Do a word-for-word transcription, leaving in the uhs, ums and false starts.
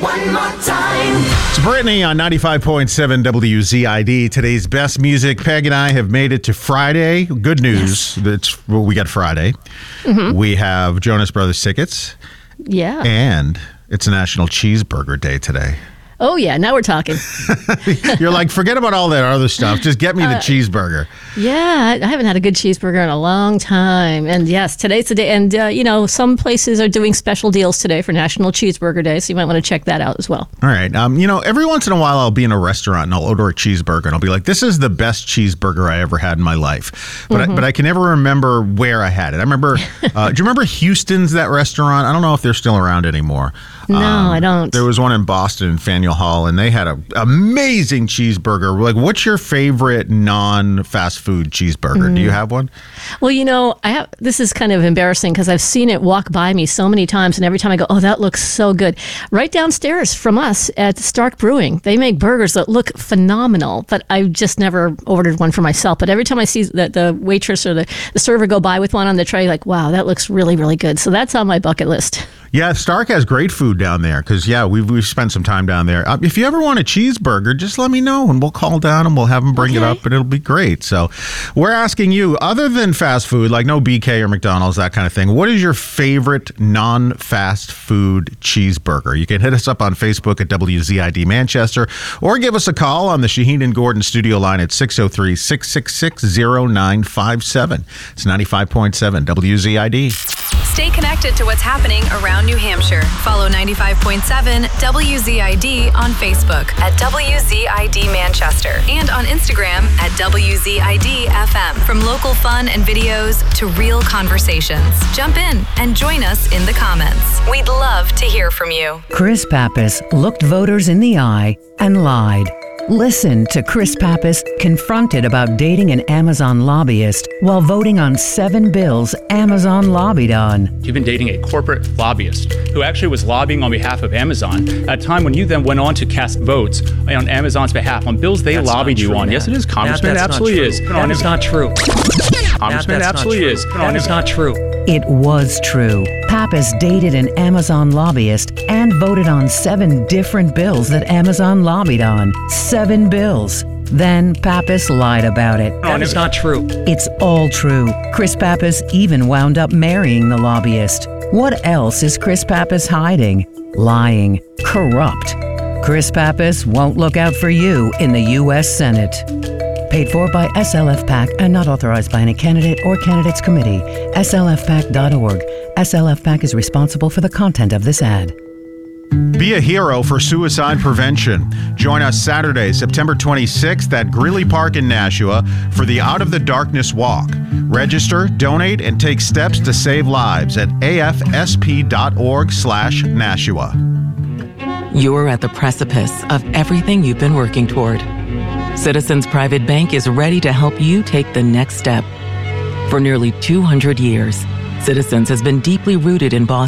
One more time. It's Brittany on ninety-five point seven W Z I D. Today's best music. Peg and I have made it to Friday. Good news. Yes. It's, well, we got Friday. Mm-hmm. We have Jonas Brothers tickets. Yeah. And it's National Cheeseburger Day today. Oh, yeah. Now we're talking. You're like, forget about all that other stuff. Just get me the uh, cheeseburger. Yeah. I haven't had a good cheeseburger in a long time. And yes, today's the day. And, uh, you know, some places are doing special deals today for National Cheeseburger Day. So you might want to check that out as well. All right. Um, you know, every once in a while I'll be in a restaurant and I'll order a cheeseburger and I'll be like, this is the best cheeseburger I ever had in my life. But, mm-hmm. I, but I can never remember where I had it. I remember, uh, do you remember Houston's, that restaurant? I don't know if they're still around anymore. No, um, I don't. There was one in Boston, in Faneuil Hall, and they had an amazing cheeseburger. Like, what's your favorite non-fast food cheeseburger? Mm. Do you have one? Well, you know, I have. This is kind of embarrassing because I've seen it walk by me so many times, and every time I go, oh, that looks so good. Right downstairs from us at Stark Brewing, they make burgers that look phenomenal, but I've just never ordered one for myself. But every time I see the, the waitress or the, the server go by with one on the tray, like, wow, that looks really, really good. So that's on my bucket list. Yeah, Stark has great food down there because, yeah, we've, we've spent some time down there. Uh, if you ever want a cheeseburger, just let me know and we'll call down and we'll have them bring okay. it up and it'll be great. So we're asking you, other than fast food, like no B K or McDonald's, that kind of thing, what is your favorite non-fast food cheeseburger? You can hit us up on Facebook at W Z I D Manchester or give us a call on the Shaheen and Gordon studio line at six oh three, six six six, oh nine five seven. It's ninety-five point seven W Z I D. Stay connected to what's happening around New Hampshire. Follow ninety-five point seven W Z I D on Facebook at W Z I D Manchester and on Instagram at W Z I D F M. From local fun and videos to real conversations. Jump in and join us in the comments. We'd love to hear from you. Chris Pappas looked voters in the eye and lied. Listen to Chris Pappas confronted about dating an Amazon lobbyist while voting on seven bills Amazon lobbied on. You've been dating a corporate lobbyist who actually was lobbying on behalf of Amazon at a time when you then went on to cast votes on Amazon's behalf on bills they that's lobbied you true, on. Matt. Yes, it is, Congressman. Matt, It absolutely is. That is not true. Congressman, it absolutely is. That is not true. It was true. Pappas dated an Amazon lobbyist and voted on seven different bills that Amazon lobbied on. Seven bills. Then Pappas lied about it. That is not true. It's all true. Chris Pappas even wound up marrying the lobbyist. What else is Chris Pappas hiding? Lying. Corrupt. Chris Pappas won't look out for you in the U S Senate. Paid for by S L F PAC and not authorized by any candidate or candidates committee. S L F pac dot org. S L F PAC is responsible for the content of this ad. Be a hero for suicide prevention. Join us Saturday, September twenty-sixth at Greeley Park in Nashua for the Out of the Darkness Walk. Register, donate, and take steps to save lives at afsp.org slash Nashua. You're at the precipice of everything you've been working toward. Citizens Private Bank is ready to help you take the next step. For nearly two hundred years, Citizens has been deeply rooted in Boston.